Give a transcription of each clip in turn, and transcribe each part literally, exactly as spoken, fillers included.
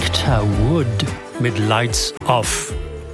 Doctor Wood mit Lights Off.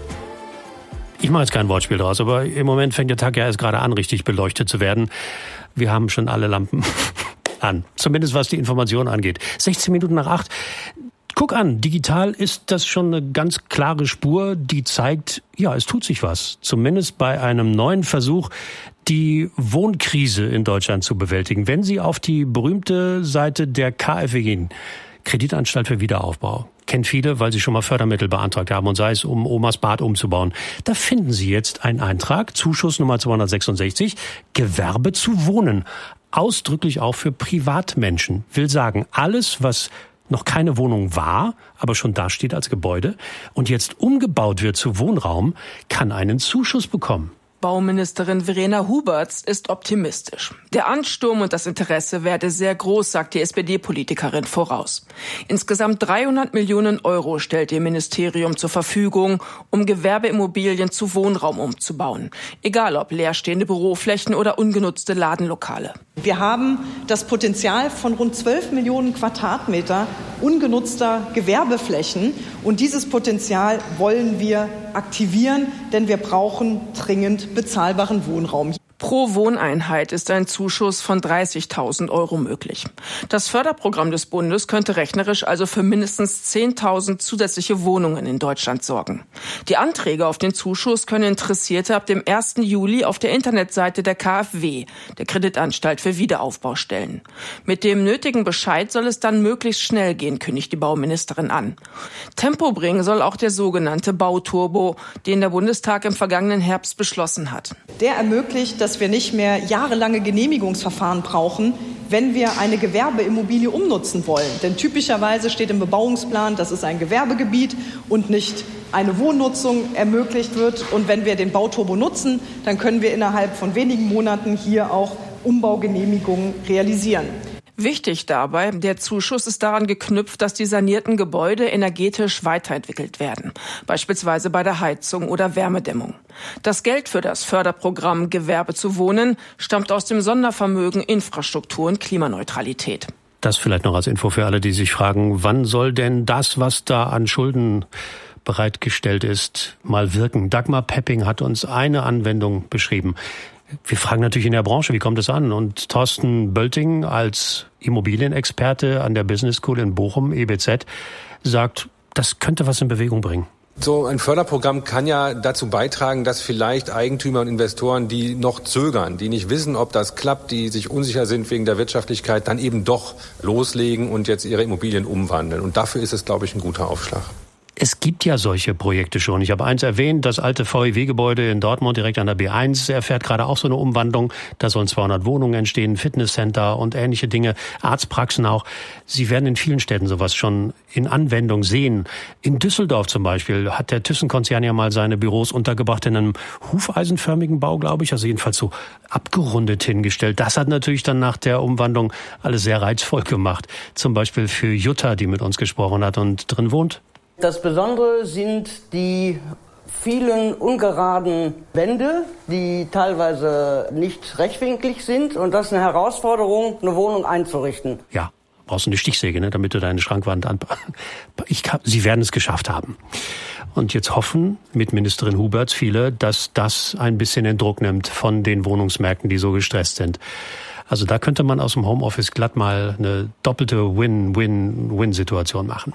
Ich mache jetzt kein Wortspiel draus, aber im Moment fängt der Tag ja erst gerade an, richtig beleuchtet zu werden. Wir haben schon alle Lampen an, zumindest was die Information angeht. sechzehn Minuten nach acht. Guck an, digital ist das schon eine ganz klare Spur, die zeigt, ja, es tut sich was. Zumindest bei einem neuen Versuch, die Wohnkrise in Deutschland zu bewältigen. Wenn Sie auf die berühmte Seite der K f W gehen, Kreditanstalt für Wiederaufbau, kennt viele, weil sie schon mal Fördermittel beantragt haben und sei es, um Omas Bad umzubauen. Da finden Sie jetzt einen Eintrag, Zuschuss Nummer zweihundertsechsundsechzig, Gewerbe zu wohnen. Ausdrücklich auch für Privatmenschen. Will sagen, alles, was noch keine Wohnung war, aber schon dasteht als Gebäude und jetzt umgebaut wird zu Wohnraum, kann einen Zuschuss bekommen. Bauministerin Verena Huberts ist optimistisch. Der Ansturm und das Interesse werde sehr groß, sagt die S P D-Politikerin voraus. Insgesamt dreihundert Millionen Euro stellt ihr Ministerium zur Verfügung, um Gewerbeimmobilien zu Wohnraum umzubauen. Egal ob leerstehende Büroflächen oder ungenutzte Ladenlokale. Wir haben das Potenzial von rund zwölf Millionen Quadratmeter ungenutzter Gewerbeflächen. Und dieses Potenzial wollen wir aktivieren, denn wir brauchen dringend bezahlbaren Wohnraum. Pro Wohneinheit ist ein Zuschuss von dreißigtausend Euro möglich. Das Förderprogramm des Bundes könnte rechnerisch also für mindestens zehntausend zusätzliche Wohnungen in Deutschland sorgen. Die Anträge auf den Zuschuss können Interessierte ab dem ersten Juli auf der Internetseite der K f W, der Kreditanstalt für Wiederaufbau, stellen. Mit dem nötigen Bescheid soll es dann möglichst schnell gehen, kündigt die Bauministerin an. Tempo bringen soll auch der sogenannte Bauturbo, den der Bundestag im vergangenen Herbst beschlossen hat. Der ermöglicht, dass wir nicht mehr jahrelange Genehmigungsverfahren brauchen, wenn wir eine Gewerbeimmobilie umnutzen wollen. Denn typischerweise steht im Bebauungsplan, dass es ein Gewerbegebiet und nicht eine Wohnnutzung ermöglicht wird. Und wenn wir den Bauturbo nutzen, dann können wir innerhalb von wenigen Monaten hier auch Umbaugenehmigungen realisieren. Wichtig dabei, der Zuschuss ist daran geknüpft, dass die sanierten Gebäude energetisch weiterentwickelt werden, beispielsweise bei der Heizung oder Wärmedämmung. Das Geld für das Förderprogramm Gewerbe zu wohnen stammt aus dem Sondervermögen Infrastruktur und Klimaneutralität. Das vielleicht noch als Info für alle, die sich fragen, wann soll denn das, was da an Schulden bereitgestellt ist, mal wirken? Dagmar Pepping hat uns eine Anwendung beschrieben. Wir fragen natürlich in der Branche, wie kommt es an? Und Thorsten Bölting als Immobilienexperte an der Business School in Bochum, E B Z, sagt, das könnte was in Bewegung bringen. So ein Förderprogramm kann ja dazu beitragen, dass vielleicht Eigentümer und Investoren, die noch zögern, die nicht wissen, ob das klappt, die sich unsicher sind wegen der Wirtschaftlichkeit, dann eben doch loslegen und jetzt ihre Immobilien umwandeln. Und dafür ist es, glaube ich, ein guter Aufschlag. Es gibt ja solche Projekte schon. Ich habe eins erwähnt, das alte V I W-Gebäude in Dortmund direkt an der B eins erfährt gerade auch so eine Umwandlung. Da sollen zweihundert Wohnungen entstehen, Fitnesscenter und ähnliche Dinge, Arztpraxen auch. Sie werden in vielen Städten sowas schon in Anwendung sehen. In Düsseldorf zum Beispiel hat der Thyssen-Konzern ja mal seine Büros untergebracht in einem hufeisenförmigen Bau, glaube ich, also jedenfalls so abgerundet hingestellt. Das hat natürlich dann nach der Umwandlung alles sehr reizvoll gemacht. Zum Beispiel für Jutta, die mit uns gesprochen hat und drin wohnt. Das Besondere sind die vielen ungeraden Wände, die teilweise nicht rechtwinklig sind. Und das ist eine Herausforderung, eine Wohnung einzurichten. Ja, brauchst du eine Stichsäge, ne, damit du deine Schrankwand an... Ich kann, Sie werden es geschafft haben. Und jetzt hoffen mit Ministerin Huberts viele, dass das ein bisschen den Druck nimmt von den Wohnungsmärkten, die so gestresst sind. Also da könnte man aus dem Homeoffice glatt mal eine doppelte Win-Win-Win-Situation machen.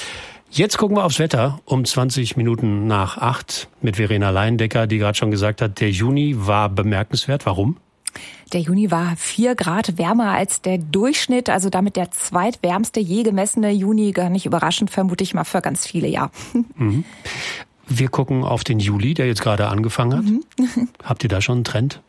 Jetzt gucken wir aufs Wetter um zwanzig Minuten nach acht mit Verena Leindecker, die gerade schon gesagt hat, der Juni war bemerkenswert. Warum? Der Juni war vier Grad wärmer als der Durchschnitt, also damit der zweitwärmste je gemessene Juni. Gar nicht überraschend, vermute ich mal für ganz viele, ja. Mhm. Wir gucken auf den Juli, der jetzt gerade angefangen hat. Mhm. Habt ihr da schon einen Trend?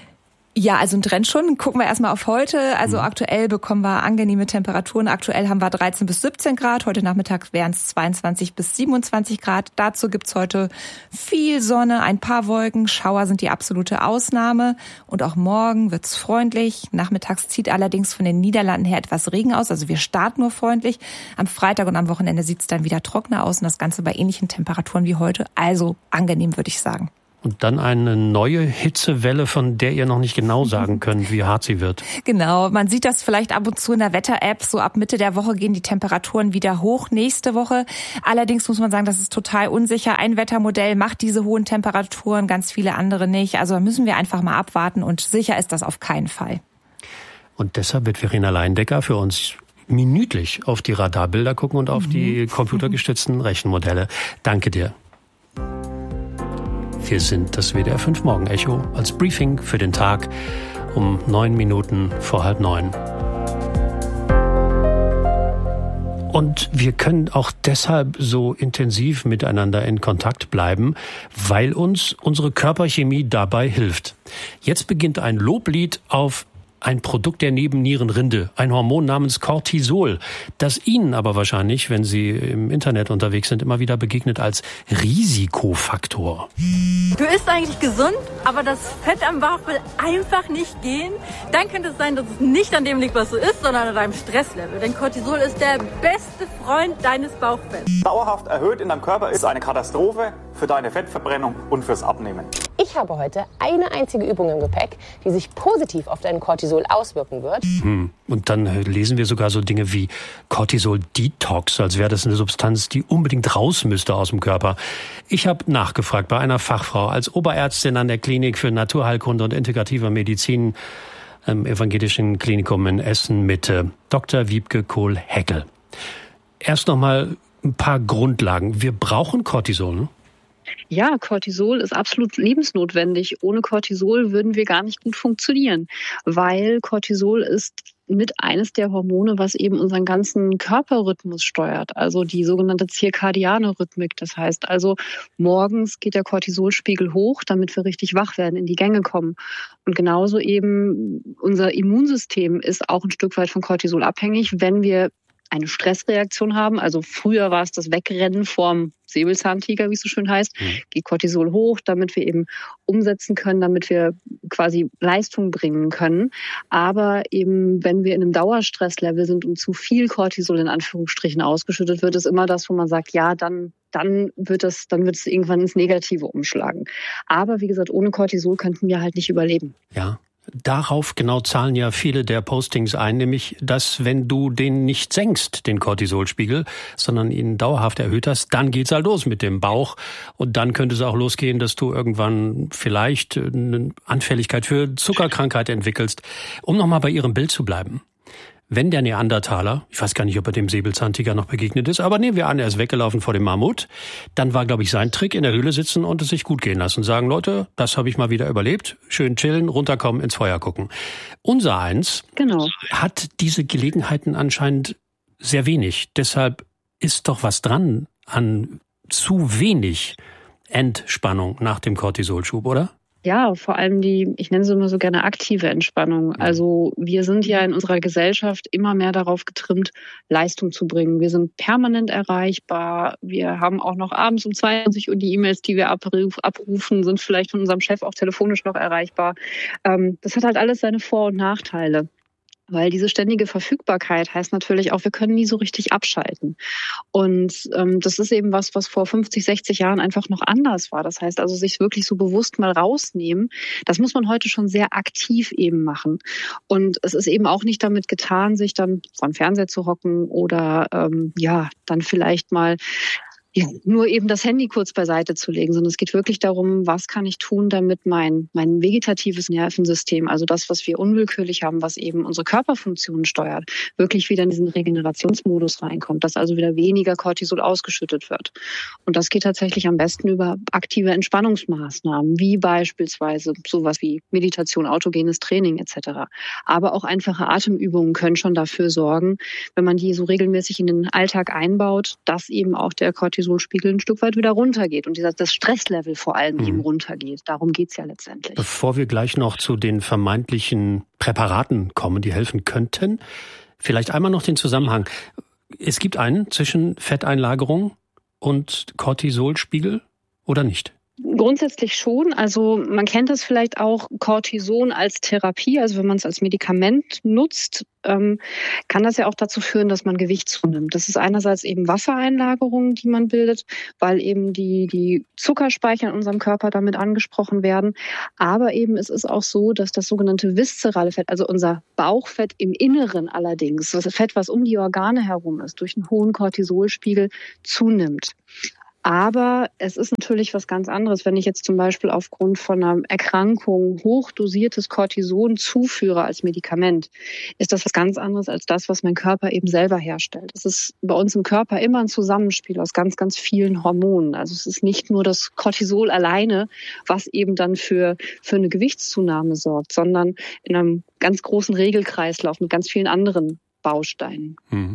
Ja, also ein Trend schon. Gucken wir erstmal auf heute. Also mhm. aktuell bekommen wir angenehme Temperaturen. Aktuell haben wir dreizehn bis siebzehn Grad. Heute Nachmittag wären es zweiundzwanzig bis siebenundzwanzig Grad. Dazu gibt's heute viel Sonne, ein paar Wolken. Schauer sind die absolute Ausnahme. Und auch morgen wird's freundlich. Nachmittags zieht allerdings von den Niederlanden her etwas Regen aus. Also wir starten nur freundlich. Am Freitag und am Wochenende sieht's dann wieder trockener aus. Und das Ganze bei ähnlichen Temperaturen wie heute. Also angenehm, würde ich sagen. Und dann eine neue Hitzewelle, von der ihr noch nicht genau sagen könnt, wie hart sie wird. Genau, man sieht das vielleicht ab und zu in der Wetter-App. So ab Mitte der Woche gehen die Temperaturen wieder hoch nächste Woche. Allerdings muss man sagen, das ist total unsicher. Ein Wettermodell macht diese hohen Temperaturen, ganz viele andere nicht. Also da müssen wir einfach mal abwarten und sicher ist das auf keinen Fall. Und deshalb wird Verena Leindecker für uns minütlich auf die Radarbilder gucken und auf mhm. die computergestützten Rechenmodelle. Danke dir. Wir sind das W D R fünf Morgen-Echo als Briefing für den Tag um neun Minuten vor halb neun. Und wir können auch deshalb so intensiv miteinander in Kontakt bleiben, weil uns unsere Körperchemie dabei hilft. Jetzt beginnt ein Loblied auf ein Produkt der Nebennierenrinde, ein Hormon namens Cortisol, das Ihnen aber wahrscheinlich, wenn Sie im Internet unterwegs sind, immer wieder begegnet als Risikofaktor. Du isst eigentlich gesund, aber das Fett am Bauch will einfach nicht gehen. Dann könnte es sein, dass es nicht an dem liegt, was du isst, sondern an deinem Stresslevel. Denn Cortisol ist der beste Freund deines Bauchfetts. Dauerhaft erhöht in deinem Körper ist eine Katastrophe für deine Fettverbrennung und fürs Abnehmen. Ich habe heute eine einzige Übung im Gepäck, die sich positiv auf deinen Cortisol auswirken wird. Hm. Und dann lesen wir sogar so Dinge wie Cortisol-Detox, als wäre das eine Substanz, die unbedingt raus müsste aus dem Körper. Ich habe nachgefragt bei einer Fachfrau als Oberärztin an der Klinik für Naturheilkunde und integrative Medizin im Evangelischen Klinikum in Essen-Mitte, Doktor Wiebke Kohl-Heckel. Erst noch mal ein paar Grundlagen. Wir brauchen Cortisol, ne? Ja, Cortisol ist absolut lebensnotwendig. Ohne Cortisol würden wir gar nicht gut funktionieren, weil Cortisol ist mit eines der Hormone, was eben unseren ganzen Körperrhythmus steuert, also die sogenannte zirkadiane Rhythmik. Das heißt also, morgens geht der Cortisolspiegel hoch, damit wir richtig wach werden, in die Gänge kommen. Und genauso eben unser Immunsystem ist auch ein Stück weit von Cortisol abhängig, wenn wir eine Stressreaktion haben. Also früher war es das Wegrennen vorm Säbelzahntiger, wie es so schön heißt, mhm. geht Cortisol hoch, damit wir eben umsetzen können, damit wir quasi Leistung bringen können. Aber eben, wenn wir in einem Dauerstresslevel sind und zu viel Cortisol in Anführungsstrichen ausgeschüttet wird, ist immer das, wo man sagt, ja, dann dann wird es, dann wird es irgendwann ins Negative umschlagen. Aber wie gesagt, ohne Cortisol könnten wir halt nicht überleben. Ja. Darauf genau zahlen ja viele der Postings ein, nämlich, dass wenn du den nicht senkst, den Cortisolspiegel, sondern ihn dauerhaft erhöht hast, dann geht's halt los mit dem Bauch und dann könnte es auch losgehen, dass du irgendwann vielleicht eine Anfälligkeit für Zuckerkrankheit entwickelst. Um nochmal bei Ihrem Bild zu bleiben. Wenn der Neandertaler, ich weiß gar nicht, ob er dem Säbelzahntiger noch begegnet ist, aber nehmen wir an, er ist weggelaufen vor dem Mammut, dann war, glaube ich, sein Trick, in der Höhle sitzen und es sich gut gehen lassen. Sagen, Leute, das habe ich mal wieder überlebt, schön chillen, runterkommen, ins Feuer gucken. Unser Eins genau. hat diese Gelegenheiten anscheinend sehr wenig. Deshalb ist doch was dran an zu wenig Entspannung nach dem Cortisolschub, oder? Ja, vor allem die, ich nenne sie immer so gerne aktive Entspannung. Also wir sind ja in unserer Gesellschaft immer mehr darauf getrimmt, Leistung zu bringen. Wir sind permanent erreichbar. Wir haben auch noch abends um zweiundzwanzig Uhr die E-Mails, die wir abrufen, sind vielleicht von unserem Chef auch telefonisch noch erreichbar. Das hat halt alles seine Vor- und Nachteile. Weil diese ständige Verfügbarkeit heißt natürlich auch, wir können nie so richtig abschalten. Und ähm, das ist eben was, was vor fünfzig, sechzig Jahren einfach noch anders war. Das heißt also, sich wirklich so bewusst mal rausnehmen, das muss man heute schon sehr aktiv eben machen. Und es ist eben auch nicht damit getan, sich dann vor den Fernseher zu hocken oder ähm, ja, dann vielleicht mal ja, nur eben das Handy kurz beiseite zu legen, sondern es geht wirklich darum, was kann ich tun, damit mein mein vegetatives Nervensystem, also das, was wir unwillkürlich haben, was eben unsere Körperfunktionen steuert, wirklich wieder in diesen Regenerationsmodus reinkommt, dass also wieder weniger Cortisol ausgeschüttet wird. Und das geht tatsächlich am besten über aktive Entspannungsmaßnahmen, wie beispielsweise sowas wie Meditation, autogenes Training et cetera. Aber auch einfache Atemübungen können schon dafür sorgen, wenn man die so regelmäßig in den Alltag einbaut, dass eben auch der Cortisol Cortisolspiegel ein Stück weit wieder runtergeht und dieser, das Stresslevel vor allem mhm. eben runtergeht. Darum geht's ja letztendlich. Bevor wir gleich noch zu den vermeintlichen Präparaten kommen, die helfen könnten, vielleicht einmal noch den Zusammenhang. Es gibt einen zwischen Fetteinlagerung und Cortisolspiegel oder nicht? Grundsätzlich schon. Also man kennt es vielleicht auch, Cortison als Therapie, also wenn man es als Medikament nutzt, ähm, kann das ja auch dazu führen, dass man Gewicht zunimmt. Das ist einerseits eben Wassereinlagerungen, die man bildet, weil eben die, die Zuckerspeicher in unserem Körper damit angesprochen werden. Aber eben es ist auch so, dass das sogenannte viszerale Fett, also unser Bauchfett im Inneren allerdings, das Fett, was um die Organe herum ist, durch einen hohen Cortisolspiegel zunimmt. Aber es ist natürlich was ganz anderes, wenn ich jetzt zum Beispiel aufgrund von einer Erkrankung hochdosiertes Cortison zuführe als Medikament, ist das was ganz anderes als das, was mein Körper eben selber herstellt. Es ist bei uns im Körper immer ein Zusammenspiel aus ganz, ganz vielen Hormonen. Also es ist nicht nur das Cortisol alleine, was eben dann für, für eine Gewichtszunahme sorgt, sondern in einem ganz großen Regelkreislauf mit ganz vielen anderen Bausteinen. Mhm.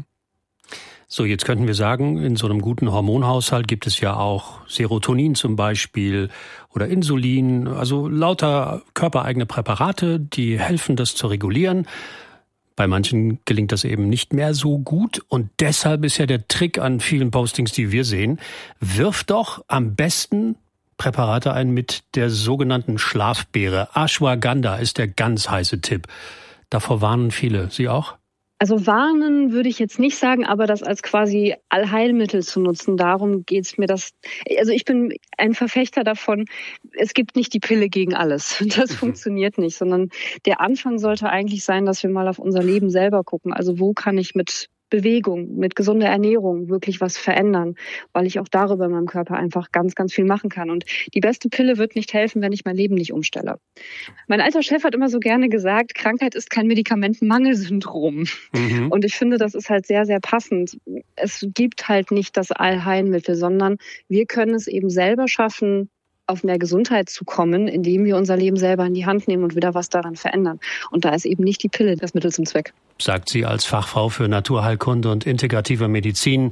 So, jetzt könnten wir sagen, in so einem guten Hormonhaushalt gibt es ja auch Serotonin zum Beispiel oder Insulin, also lauter körpereigene Präparate, die helfen, das zu regulieren. Bei manchen gelingt das eben nicht mehr so gut und deshalb ist ja der Trick an vielen Postings, die wir sehen, wirf doch am besten Präparate ein mit der sogenannten Schlafbeere. Ashwagandha ist der ganz heiße Tipp. Davor warnen viele. Sie auch? Also warnen würde ich jetzt nicht sagen, aber das als quasi Allheilmittel zu nutzen, darum geht's mir. Das. Also ich bin ein Verfechter davon, es gibt nicht die Pille gegen alles. Das mhm. funktioniert nicht, sondern der Anfang sollte eigentlich sein, dass wir mal auf unser Leben selber gucken. Also wo kann ich mit Bewegung, mit gesunder Ernährung wirklich was verändern, weil ich auch darüber in meinem Körper einfach ganz, ganz viel machen kann. Und die beste Pille wird nicht helfen, wenn ich mein Leben nicht umstelle. Mein alter Chef hat immer so gerne gesagt, Krankheit ist kein Medikamentenmangelsyndrom. Mhm. Und ich finde, das ist halt sehr, sehr passend. Es gibt halt nicht das Allheilmittel, sondern wir können es eben selber schaffen, auf mehr Gesundheit zu kommen, indem wir unser Leben selber in die Hand nehmen und wieder was daran verändern. Und da ist eben nicht die Pille das Mittel zum Zweck. Sagt sie als Fachfrau für Naturheilkunde und integrative Medizin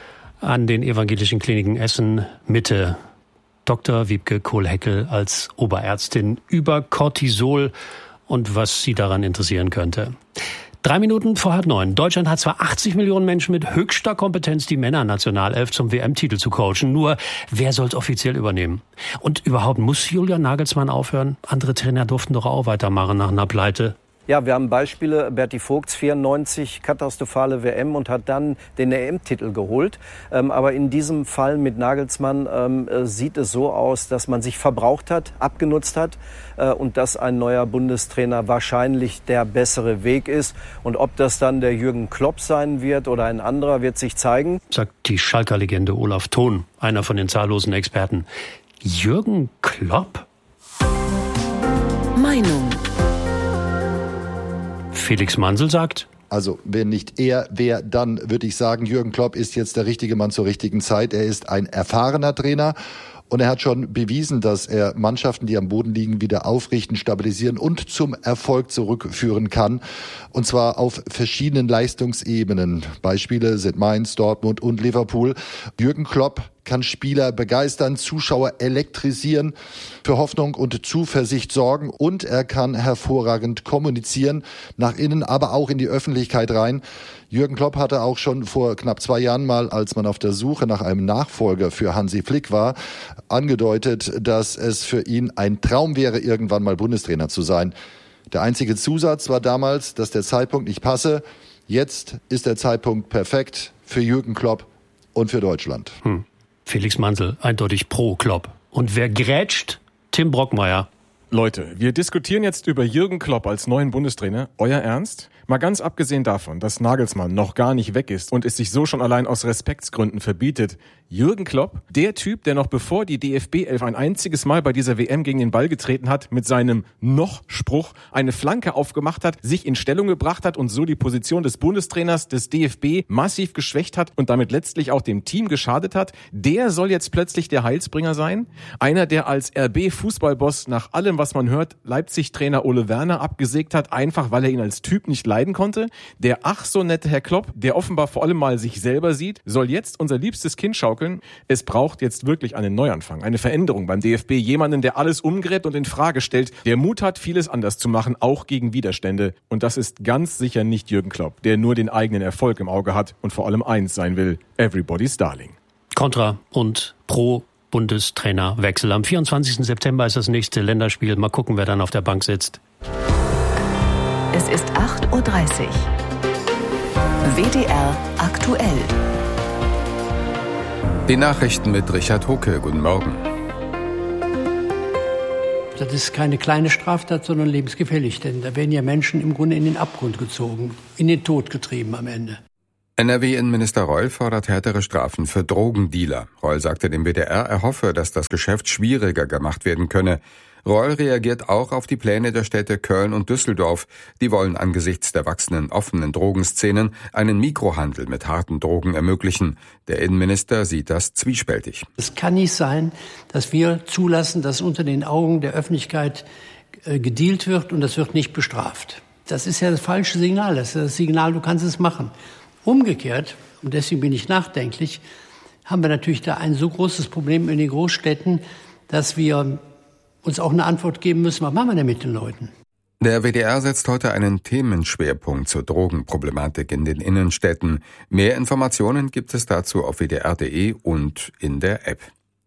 an den Evangelischen Kliniken Essen Mitte. Doktor Wiebke Kohl-Heckel als Oberärztin über Cortisol und was sie daran interessieren könnte. Drei Minuten vor halb neun. Deutschland hat zwar achtzig Millionen Menschen mit höchster Kompetenz, die Männernationalelf zum W M-Titel zu coachen. Nur, wer soll es offiziell übernehmen? Und überhaupt, muss Julian Nagelsmann aufhören? Andere Trainer durften doch auch weitermachen nach einer Pleite. Ja, wir haben Beispiele. Berti Vogts, vierundneunzig, katastrophale W M und hat dann den E M-Titel geholt. Ähm, aber in diesem Fall mit Nagelsmann ähm, sieht es so aus, dass man sich verbraucht hat, abgenutzt hat äh, und dass ein neuer Bundestrainer wahrscheinlich der bessere Weg ist. Und ob das dann der Jürgen Klopp sein wird oder ein anderer, wird sich zeigen. Sagt die Schalker-Legende Olaf Thon, einer von den zahllosen Experten. Jürgen Klopp? Meinung. Felix Mansel sagt, also wenn nicht er, wer, dann würde ich sagen, Jürgen Klopp ist jetzt der richtige Mann zur richtigen Zeit. Er ist ein erfahrener Trainer und er hat schon bewiesen, dass er Mannschaften, die am Boden liegen, wieder aufrichten, stabilisieren und zum Erfolg zurückführen kann. Und zwar auf verschiedenen Leistungsebenen. Beispiele sind Mainz, Dortmund und Liverpool. Jürgen Klopp kann Spieler begeistern, Zuschauer elektrisieren, für Hoffnung und Zuversicht sorgen und er kann hervorragend kommunizieren, nach innen, aber auch in die Öffentlichkeit rein. Jürgen Klopp hatte auch schon vor knapp zwei Jahren mal, als man auf der Suche nach einem Nachfolger für Hansi Flick war, angedeutet, dass es für ihn ein Traum wäre, irgendwann mal Bundestrainer zu sein. Der einzige Zusatz war damals, dass der Zeitpunkt nicht passe. Jetzt ist der Zeitpunkt perfekt für Jürgen Klopp und für Deutschland. Hm. Felix Mansel, eindeutig pro Klopp. Und wer grätscht? Tim Brockmeier. Leute, wir diskutieren jetzt über Jürgen Klopp als neuen Bundestrainer. Euer Ernst? Mal ganz abgesehen davon, dass Nagelsmann noch gar nicht weg ist und es sich so schon allein aus Respektsgründen verbietet. Jürgen Klopp, der Typ, der noch bevor die D F B elf ein einziges Mal bei dieser W M gegen den Ball getreten hat, mit seinem Noch-Spruch eine Flanke aufgemacht hat, sich in Stellung gebracht hat und so die Position des Bundestrainers des D F B massiv geschwächt hat und damit letztlich auch dem Team geschadet hat, der soll jetzt plötzlich der Heilsbringer sein? Einer, der als R B-Fußballboss nach allem, was man hört, Leipzig-Trainer Ole Werner abgesägt hat, einfach weil er ihn als Typ nicht leiden konnte. Der ach so nette Herr Klopp, der offenbar vor allem mal sich selber sieht, soll jetzt unser liebstes Kind schaukeln. Es braucht jetzt wirklich einen Neuanfang, eine Veränderung beim D F B. Jemanden, der alles umgräbt und in Frage stellt, der Mut hat, vieles anders zu machen, auch gegen Widerstände. Und das ist ganz sicher nicht Jürgen Klopp, der nur den eigenen Erfolg im Auge hat und vor allem eins sein will: Everybody's Darling. Contra und Pro Bundestrainerwechsel. Am vierundzwanzigsten September ist das nächste Länderspiel. Mal gucken, wer dann auf der Bank sitzt. Es ist acht Uhr dreißig. W D R aktuell. Die Nachrichten mit Richard Hucke. Guten Morgen. Das ist keine kleine Straftat, sondern lebensgefährlich. Denn da werden ja Menschen im Grunde in den Abgrund gezogen, in den Tod getrieben am Ende. N R W-Innenminister Reul fordert härtere Strafen für Drogendealer. Reul sagte dem W D R, er hoffe, dass das Geschäft schwieriger gemacht werden könne. Reul reagiert auch auf die Pläne der Städte Köln und Düsseldorf. Die wollen angesichts der wachsenden offenen Drogenszenen einen Mikrohandel mit harten Drogen ermöglichen. Der Innenminister sieht das zwiespältig. Es kann nicht sein, dass wir zulassen, dass unter den Augen der Öffentlichkeit äh, gedealt wird und das wird nicht bestraft. Das ist ja das falsche Signal. Das ist das Signal, du kannst es machen. Umgekehrt, und deswegen bin ich nachdenklich, haben wir natürlich da ein so großes Problem in den Großstädten, dass wir uns auch eine Antwort geben müssen, was machen wir denn mit den Leuten? Der W D R setzt heute einen Themenschwerpunkt zur Drogenproblematik in den Innenstädten. Mehr Informationen gibt es dazu auf w d r punkt d e und in der App.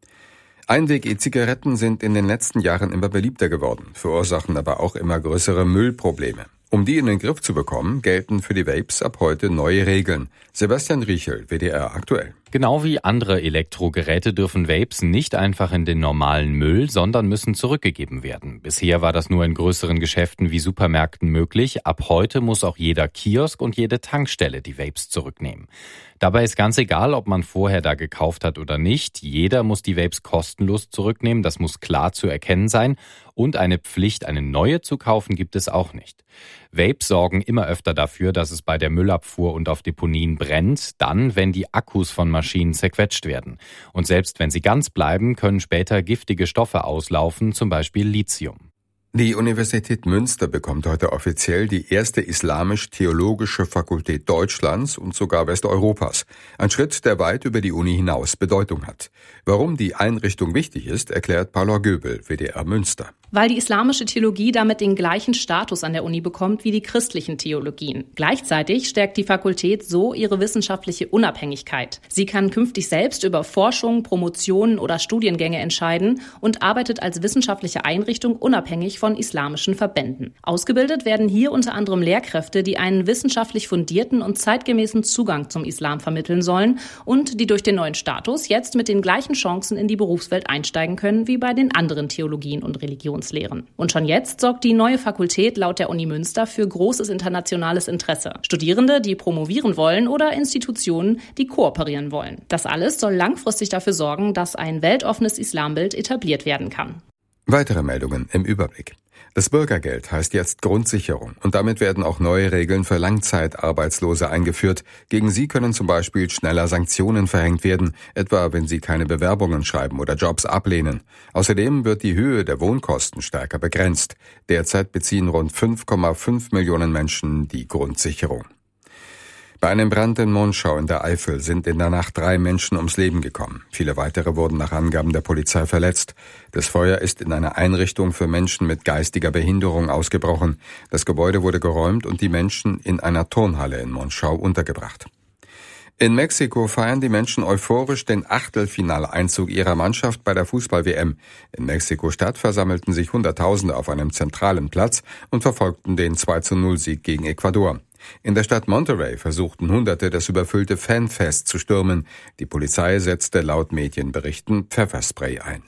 Einweg-E-Zigaretten sind in den letzten Jahren immer beliebter geworden, verursachen aber auch immer größere Müllprobleme. Um die in den Griff zu bekommen, gelten für die Vapes ab heute neue Regeln. Sebastian Riechel, W D R aktuell. Genau wie andere Elektrogeräte dürfen Vapes nicht einfach in den normalen Müll, sondern müssen zurückgegeben werden. Bisher war das nur in größeren Geschäften wie Supermärkten möglich. Ab heute muss auch jeder Kiosk und jede Tankstelle die Vapes zurücknehmen. Dabei ist ganz egal, ob man vorher da gekauft hat oder nicht. Jeder muss die Vapes kostenlos zurücknehmen. Das muss klar zu erkennen sein. Und eine Pflicht, eine neue zu kaufen, gibt es auch nicht. Vapes sorgen immer öfter dafür, dass es bei der Müllabfuhr und auf Deponien brennt, dann, wenn die Akkus von Maschinen zerquetscht werden. Und selbst wenn sie ganz bleiben, können später giftige Stoffe auslaufen, zum Beispiel Lithium. Die Universität Münster bekommt heute offiziell die erste islamisch-theologische Fakultät Deutschlands und sogar Westeuropas. Ein Schritt, der weit über die Uni hinaus Bedeutung hat. Warum die Einrichtung wichtig ist, erklärt Paula Göbel, W D R Münster. Weil die islamische Theologie damit den gleichen Status an der Uni bekommt wie die christlichen Theologien. Gleichzeitig stärkt die Fakultät so ihre wissenschaftliche Unabhängigkeit. Sie kann künftig selbst über Forschung, Promotionen oder Studiengänge entscheiden und arbeitet als wissenschaftliche Einrichtung unabhängig von islamischen Verbänden. Ausgebildet werden hier unter anderem Lehrkräfte, die einen wissenschaftlich fundierten und zeitgemäßen Zugang zum Islam vermitteln sollen und die durch den neuen Status jetzt mit den gleichen Chancen in die Berufswelt einsteigen können wie bei den anderen Theologien und Religionslehren. Und schon jetzt sorgt die neue Fakultät laut der Uni Münster für großes internationales Interesse. Studierende, die promovieren wollen oder Institutionen, die kooperieren wollen. Das alles soll langfristig dafür sorgen, dass ein weltoffenes Islambild etabliert werden kann. Weitere Meldungen im Überblick. Das Bürgergeld heißt jetzt Grundsicherung und damit werden auch neue Regeln für Langzeitarbeitslose eingeführt. Gegen sie können zum Beispiel schneller Sanktionen verhängt werden, etwa wenn sie keine Bewerbungen schreiben oder Jobs ablehnen. Außerdem wird die Höhe der Wohnkosten stärker begrenzt. Derzeit beziehen rund fünf Komma fünf Millionen Menschen die Grundsicherung. Bei einem Brand in Monschau in der Eifel sind in der Nacht drei Menschen ums Leben gekommen. Viele weitere wurden nach Angaben der Polizei verletzt. Das Feuer ist in einer Einrichtung für Menschen mit geistiger Behinderung ausgebrochen. Das Gebäude wurde geräumt und die Menschen in einer Turnhalle in Monschau untergebracht. In Mexiko feiern die Menschen euphorisch den Achtelfinaleinzug ihrer Mannschaft bei der Fußball-W M. In Mexiko-Stadt versammelten sich Hunderttausende auf einem zentralen Platz und verfolgten den zwei zu null Sieg gegen Ecuador. In der Stadt Monterrey versuchten Hunderte, das überfüllte Fanfest zu stürmen. Die Polizei setzte laut Medienberichten Pfefferspray ein.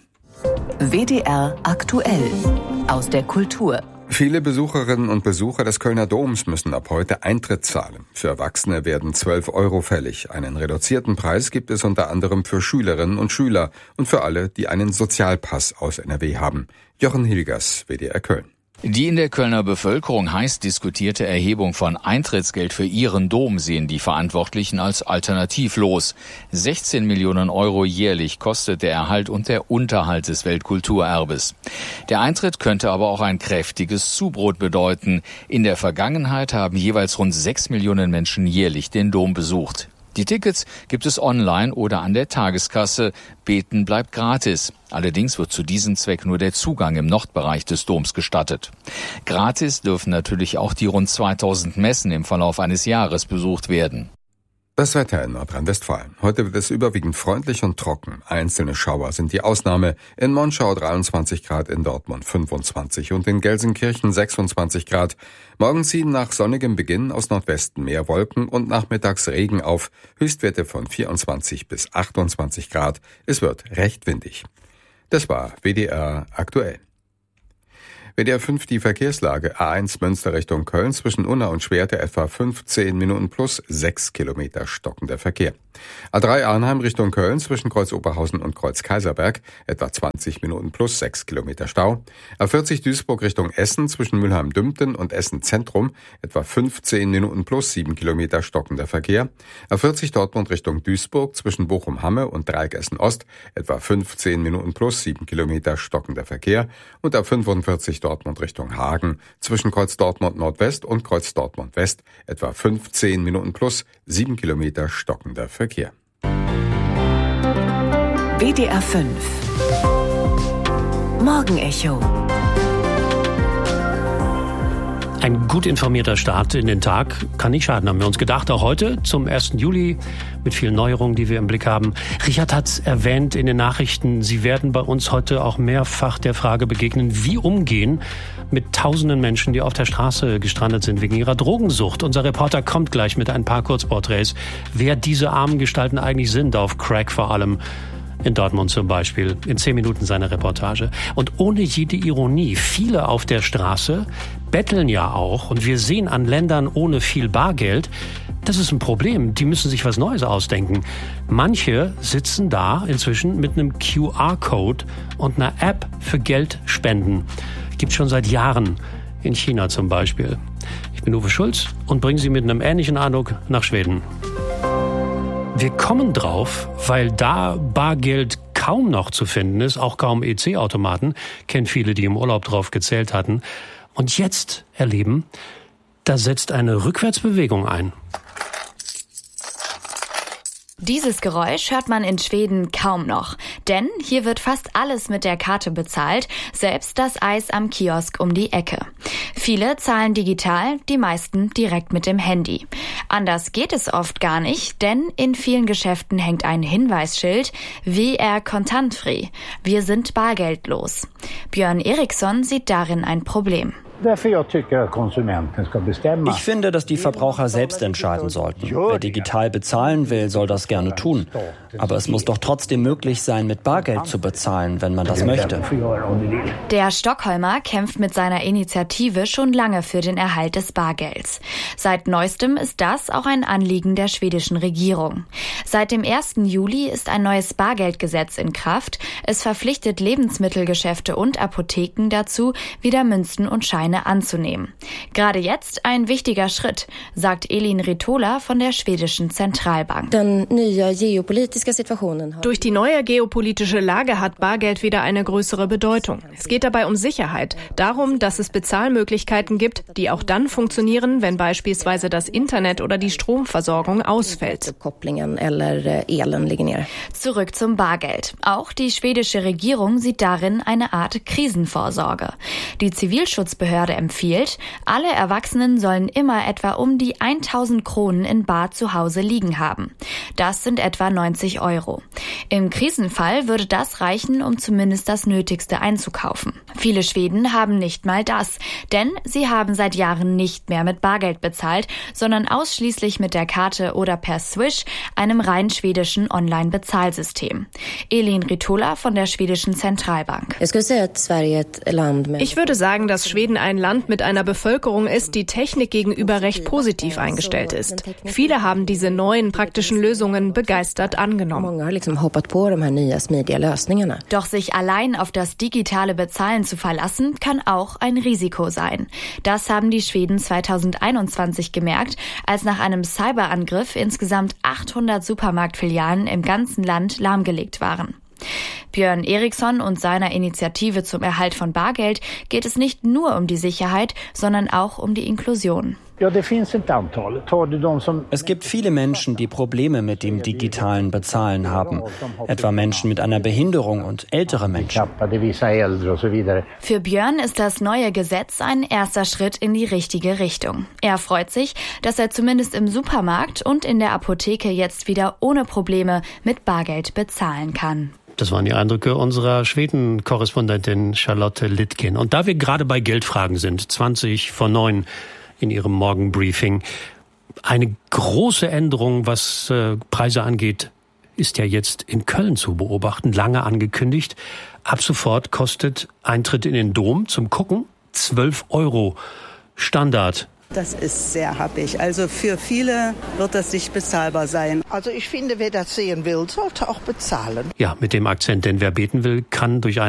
W D R aktuell aus der Kultur. Viele Besucherinnen und Besucher des Kölner Doms müssen ab heute Eintritt zahlen. Für Erwachsene werden zwölf Euro fällig. Einen reduzierten Preis gibt es unter anderem für Schülerinnen und Schüler und für alle, die einen Sozialpass aus N R W haben. Jochen Hilgers, W D R Köln. Die in der Kölner Bevölkerung heiß diskutierte Erhebung von Eintrittsgeld für ihren Dom sehen die Verantwortlichen als alternativlos. sechzehn Millionen Euro jährlich kostet der Erhalt und der Unterhalt des Weltkulturerbes. Der Eintritt könnte aber auch ein kräftiges Zubrot bedeuten. In der Vergangenheit haben jeweils rund sechs Millionen Menschen jährlich den Dom besucht. Die Tickets gibt es online oder an der Tageskasse. Beten bleibt gratis. Allerdings wird zu diesem Zweck nur der Zugang im Nordbereich des Doms gestattet. Gratis dürfen natürlich auch die rund zweitausend Messen im Verlauf eines Jahres besucht werden. Das Wetter in Nordrhein-Westfalen. Heute wird es überwiegend freundlich und trocken. Einzelne Schauer sind die Ausnahme. In Monschau dreiundzwanzig Grad, in Dortmund fünfundzwanzig und in Gelsenkirchen sechsundzwanzig Grad. Morgen ziehen nach sonnigem Beginn aus Nordwesten mehr Wolken und nachmittags Regen auf. Höchstwerte von vierundzwanzig bis achtundzwanzig Grad. Es wird recht windig. Das war W D R aktuell. W D R fünf die Verkehrslage. A eins Münster Richtung Köln zwischen Unna und Schwerte etwa fünfzehn Minuten plus sechs Kilometer stockender Verkehr. A drei Arnheim Richtung Köln zwischen Kreuz Oberhausen und Kreuz Kaiserberg etwa zwanzig Minuten plus sechs Kilometer Stau. A vierzig Duisburg Richtung Essen zwischen Mülheim-Dümpten und Essen Zentrum etwa fünfzehn Minuten plus sieben Kilometer stockender Verkehr. A vierzig Dortmund Richtung Duisburg zwischen Bochum-Hamme und Dreieck Essen Ost etwa fünfzehn Minuten plus sieben Kilometer stockender Verkehr. Und A fünfundvierzig Dortmund Richtung Hagen zwischen Kreuz Dortmund Nordwest und Kreuz Dortmund West etwa fünfzehn Minuten plus sieben Kilometer stockender Verkehr. W D R fünf Morgenecho. Ein gut informierter Start in den Tag kann nicht schaden, haben wir uns gedacht. Auch heute zum ersten Juli mit vielen Neuerungen, die wir im Blick haben. Richard hat es erwähnt in den Nachrichten, Sie werden bei uns heute auch mehrfach der Frage begegnen, wie umgehen mit tausenden Menschen, die auf der Straße gestrandet sind wegen ihrer Drogensucht. Unser Reporter kommt gleich mit ein paar Kurzporträts, wer diese armen Gestalten eigentlich sind, auf Crack vor allem. In Dortmund zum Beispiel, in zehn Minuten seine Reportage. Und ohne jede Ironie, viele auf der Straße betteln ja auch. Und wir sehen an Ländern ohne viel Bargeld, das ist ein Problem. Die müssen sich was Neues ausdenken. Manche sitzen da inzwischen mit einem Q R-Code und einer App für Geld spenden. Gibt's schon seit Jahren. In China zum Beispiel. Ich bin Uwe Schulz und bringe Sie mit einem ähnlichen Eindruck nach Schweden. Wir kommen drauf, weil da Bargeld kaum noch zu finden ist, auch kaum E C-Automaten, kennt viele, die im Urlaub drauf gezählt hatten. Und jetzt erleben, da setzt eine Rückwärtsbewegung ein. Dieses Geräusch hört man in Schweden kaum noch, denn hier wird fast alles mit der Karte bezahlt, selbst das Eis am Kiosk um die Ecke. Viele zahlen digital, die meisten direkt mit dem Handy. Anders geht es oft gar nicht, denn in vielen Geschäften hängt ein Hinweisschild, W R kontantfri, wir sind bargeldlos. Björn Eriksson sieht darin ein Problem. Ich finde, dass die Verbraucher selbst entscheiden sollten. Wer digital bezahlen will, soll das gerne tun. Aber es muss doch trotzdem möglich sein, mit Bargeld zu bezahlen, wenn man das möchte. Der Stockholmer kämpft mit seiner Initiative schon lange für den Erhalt des Bargelds. Seit neuestem ist das auch ein Anliegen der schwedischen Regierung. Seit dem ersten Juli ist ein neues Bargeldgesetz in Kraft. Es verpflichtet Lebensmittelgeschäfte und Apotheken dazu, wieder Münzen und Scheine anzunehmen. Gerade jetzt ein wichtiger Schritt, sagt Elin Ritola von der schwedischen Zentralbank. Durch die neue geopolitische Lage hat Bargeld wieder eine größere Bedeutung. Es geht dabei um Sicherheit, darum, dass es Bezahlmöglichkeiten gibt, die auch dann funktionieren, wenn beispielsweise das Internet oder die Stromversorgung ausfällt. Zurück zum Bargeld. Auch die schwedische Regierung sieht darin eine Art Krisenvorsorge. Die Zivilschutzbehörde empfiehlt, alle Erwachsenen sollen immer etwa um die tausend Kronen in Bar zu Hause liegen haben. Das sind etwa neunzig Euro. Im Krisenfall würde das reichen, um zumindest das Nötigste einzukaufen. Viele Schweden haben nicht mal das, denn sie haben seit Jahren nicht mehr mit Bargeld bezahlt, sondern ausschließlich mit der Karte oder per Swish, einem rein schwedischen Online-Bezahlsystem. Elin Ritola von der schwedischen Zentralbank. Ich würde sagen, dass Schweden ein Land mit einer Bevölkerung ist, die Technik gegenüber recht positiv eingestellt ist. Viele haben diese neuen praktischen Lösungen begeistert angenommen. Doch sich allein auf das digitale Bezahlen zu verlassen, kann auch ein Risiko sein. Das haben die Schweden zweitausendeinundzwanzig gemerkt, als nach einem Cyberangriff insgesamt achthundert Supermarktfilialen im ganzen Land lahmgelegt waren. Björn Eriksson und seiner Initiative zum Erhalt von Bargeld geht es nicht nur um die Sicherheit, sondern auch um die Inklusion. Es gibt viele Menschen, die Probleme mit dem digitalen Bezahlen haben, etwa Menschen mit einer Behinderung und ältere Menschen. Für Björn ist das neue Gesetz ein erster Schritt in die richtige Richtung. Er freut sich, dass er zumindest im Supermarkt und in der Apotheke jetzt wieder ohne Probleme mit Bargeld bezahlen kann. Das waren die Eindrücke unserer Schweden-Korrespondentin Charlotte Littgen. Und da wir gerade bei Geldfragen sind, zwanzig vor neun in ihrem Morgenbriefing, eine große Änderung, was äh, Preise angeht, ist ja jetzt in Köln zu beobachten, lange angekündigt. Ab sofort kostet Eintritt in den Dom zum Gucken zwölf Euro Standard. Das ist sehr happig. Also für viele wird das nicht bezahlbar sein. Also ich finde, wer das sehen will, sollte auch bezahlen. Ja, mit dem Akzent, denn wer beten will, kann durch eine